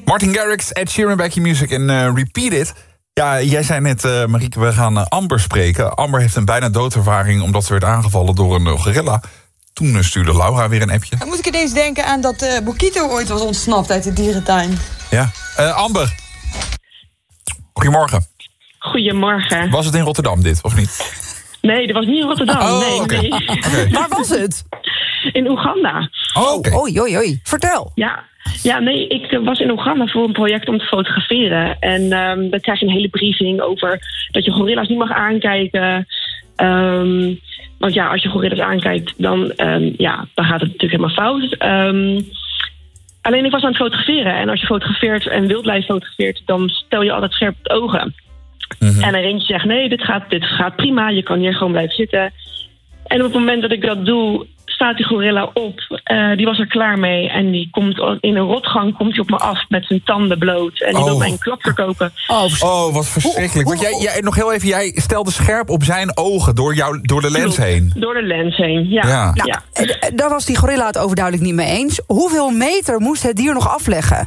Martin Garrix, Ed Sheeran, Back Your Music en Repeat It. Ja, jij zei net, Marieke, we gaan Amber spreken. Amber heeft een bijna doodervaring omdat ze werd aangevallen door een gorilla. Toen stuurde Laura weer een appje. Dan moet ik ineens denken aan dat Bokito ooit was ontsnapt uit de dierentuin. Ja, Amber. Goedemorgen. Goedemorgen. Was het in Rotterdam dit, of niet? Nee, dat was niet in Rotterdam. Oh, oké. Nee. Waar was het? In Oeganda. Oh, oké. Oei. Vertel. Ja, nee, ik was in Oeganda voor een project om te fotograferen. En dan krijg je een hele briefing over dat je gorilla's niet mag aankijken. Want ja, als je gorilla's aankijkt, dan gaat het natuurlijk helemaal fout. Alleen ik was aan het fotograferen. En als je fotografeert en wildlife fotografeert, dan stel je altijd scherp op de ogen. Mm-hmm. En een eentje zegt, nee, dit gaat prima. Je kan hier gewoon blijven zitten. En op het moment dat ik dat doe, staat die gorilla op. Die was er klaar mee. En die komt in een rotgang komt hij op me af met zijn tanden bloot. En die wil mijn klap verkopen. Oh, wat verschrikkelijk. Want jij nog heel even, jij stelde scherp op zijn ogen door de lens heen. Door de lens heen, ja. Daar was die gorilla het overduidelijk niet mee eens. Hoeveel meter moest het dier nog afleggen?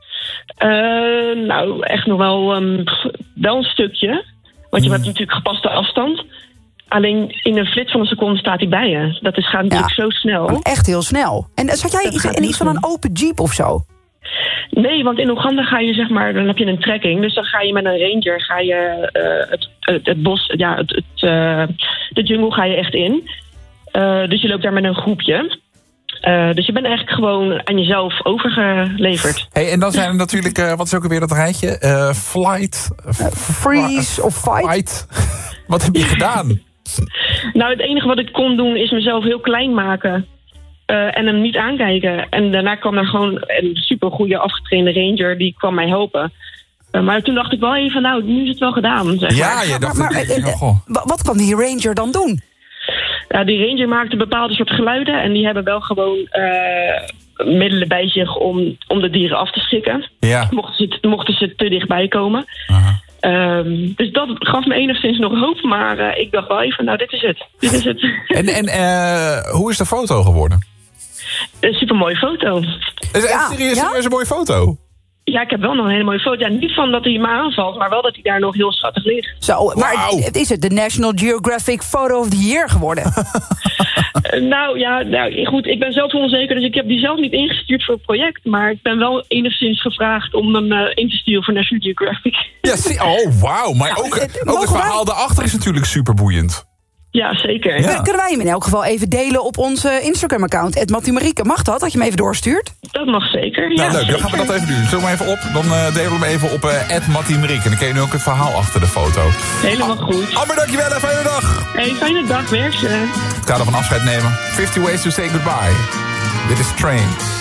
Nou, echt nog wel een stukje. Want je hebt natuurlijk gepaste afstand. Alleen in een flits van een seconde staat hij bij je. Dat gaat natuurlijk zo snel. Echt heel snel. En zat jij in iets van een open jeep of zo? Nee, want in Oeganda ga je dan heb je een trekking. Dus dan ga je met een ranger het bos, de jungle ga je echt in. Dus je loopt daar met een groepje. Dus je bent eigenlijk gewoon aan jezelf overgeleverd. Hey, en dan zijn er natuurlijk, wat is ook alweer dat rijtje? Flight, freeze of fight. Wat heb je gedaan? Nou, het enige wat ik kon doen is mezelf heel klein maken. En hem niet aankijken. En daarna kwam er gewoon een supergoeie afgetrainde ranger. Die kwam mij helpen. Maar toen dacht ik wel even, nou, nu is het wel gedaan. Zeg maar. Ja, je dacht wat kan die ranger dan doen? Ja, die ranger maakte bepaalde soort geluiden. En die hebben wel gewoon middelen bij zich om de dieren af te schrikken. Ja. Mochten ze te dichtbij komen. Dus dat gaf me enigszins nog hoop. Maar ik dacht wel even, nou, dit is het. En hoe is de foto geworden? Een supermooie foto. Is het serieus een mooie foto? Ja, ik heb wel nog een hele mooie foto. Ja, niet van dat hij me aanvalt, maar wel dat hij daar nog heel schattig ligt. Zo, maar is het de National Geographic Photo of the Year geworden? Nou, goed, ik ben zelf onzeker, dus ik heb die zelf niet ingestuurd voor het project. Maar ik ben wel enigszins gevraagd om hem in te sturen voor National Geographic. Ja, wauw. Maar ook het verhaal daarachter is natuurlijk superboeiend. Ja, zeker. Ja. Kunnen wij hem in elk geval even delen op onze Instagram-account, @MattiMarieke? Mag dat je hem even doorstuurt? Dat mag zeker, Nou, leuk, dan gaan we dat even doen. Zullen we even op? Dan delen we hem even op @MattiMarieke. En dan ken je nu ook het verhaal achter de foto. Helemaal goed. Amber, dankjewel en fijne dag. Hey, fijne dag, werk ze. Ik ga ervan afscheid nemen. 50 Ways to Say Goodbye. Dit is Train.